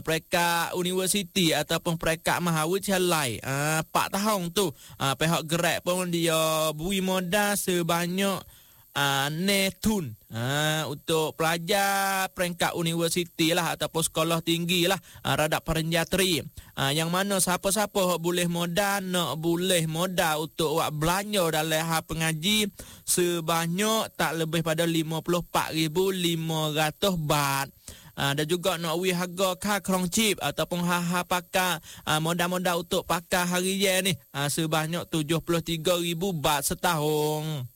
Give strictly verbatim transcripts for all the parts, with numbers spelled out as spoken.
peringkat universiti ataupun peringkat mahawicalai. Uh, empat tahun tu uh, pihak Grab pun dia beri modal sebanyak Uh, netun uh, untuk pelajar peringkat universiti lah ataupun sekolah tinggi lah uh, radak perenjateri uh, yang mana siapa-siapa boleh modal nak boleh modal untuk buat belanja dalam hal pengaji sebanyak tak lebih pada lima puluh empat ribu lima ratus baht. Uh, dan juga nak wi harga kar krong chip ataupun ha-ha pakar uh, modal-modal untuk pakar harian ni uh, sebanyak tujuh puluh tiga ribu baht setahun.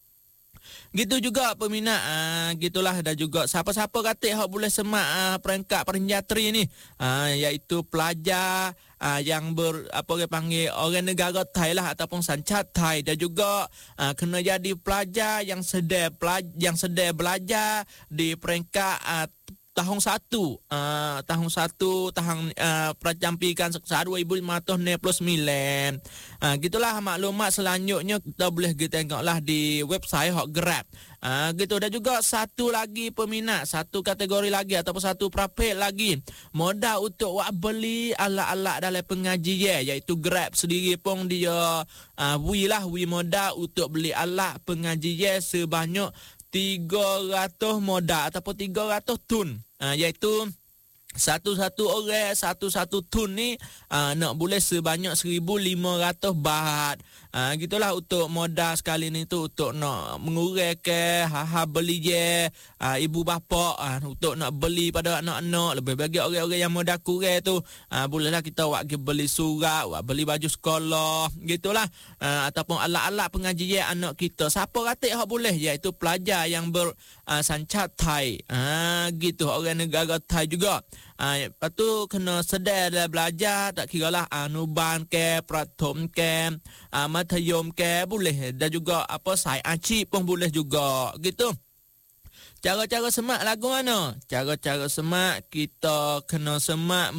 Gitu juga peminat uh, gitulah dan juga siapa-siapa kata hak boleh semak uh, peringkat perenjateri ni uh, iaitu pelajar uh, yang ber apa dia panggil orang negara Thai lah ataupun sancat Thai dan juga uh, kena jadi pelajar yang sedar pelaj- yang sedar belajar di peringkat uh, tahun satu uh, tahun satu tahun uh, percampikan seksa dua ribu lima ratus enam puluh sembilan. Uh, gitulah maklumat selanjutnya kita boleh kita tengoklah di website Hot Grab. Uh, gitu dan juga satu lagi peminat, satu kategori lagi ataupun satu prapet lagi modal untuk wak beli alat-alat dalam pengajian iaitu Grab sendiri pun dia uh, wi lah wi modal untuk beli alat pengajian sebanyak tiga ratus modal ataupun tiga ratus tun uh, iaitu satu-satu orang satu-satu tun ni uh, nak boleh sebanyak seribu lima ratus baht. Uh, gitulah untuk modal sekali ni tu untuk nak mengurangkan ha-ha beli je uh, ibu bapa uh, untuk nak beli pada anak-anak lebih bagi orang-orang yang modal kurang tu uh, bolehlah kita buat beli surat, buat beli baju sekolah gitulah uh, ataupun alat-alat pengajian anak kita. Siapa kata hak boleh iaitu pelajar yang ber uh, sancat Thai. Uh, gitu orang negara Thai juga. Ah, uh, lepas tu kena sedar dalam belajar tak kiralah anuban ke, prathom ke, uh, mathayom ke boleh dan juga apa sai acip pun boleh juga gitu. Cara-cara semak lagu mana? Cara-cara semak kita kena semak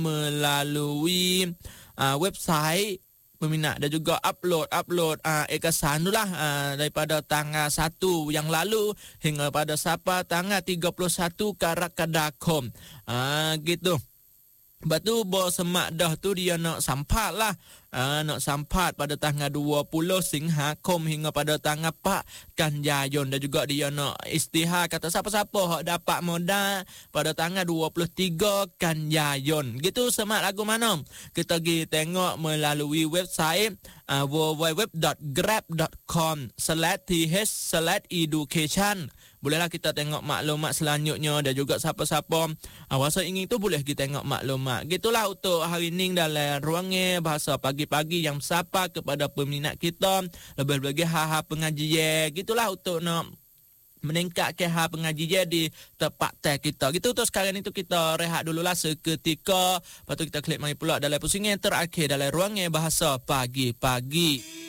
melalui uh, website peminat dan juga upload upload uh, ekasan tu lah uh, daripada tanggal satu yang lalu hingga pada sampai tanggal tiga puluh satu Karakadakom uh, gitu. Lepas tu bos semak dah tu dia nak sampat lah uh, nak sampat pada tanggal dua puluh Singhakom hingga pada tanggal empat Kanjayon dan juga dia nak istihar kata siapa-siapa hak dapat modal pada tanggal dua puluh tiga Kanjayon. Gitu semak lagu mana? Kita pergi tengok melalui website uh, w w w dot grab dot com slash t h slash education. Bolehlah kita tengok maklumat selanjutnya dan juga siapa-siapa awak ingin tu boleh kita tengok maklumat. Gitulah untuk hari ini dalam ruangnya bahasa pagi-pagi yang sapa kepada peminat kita lebih-lebih hal-hal pengajian. Gitulah untuk nak meningkatkan hal pengajian di tempat teh kita. Gitu tu sekarang itu kita rehat dululah seketika. Lepas tu kita klik mari pula dalam pusingan terakhir dalam ruangnya bahasa pagi-pagi.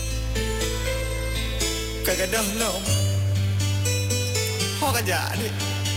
Kagadah lo. Ho kan jadi.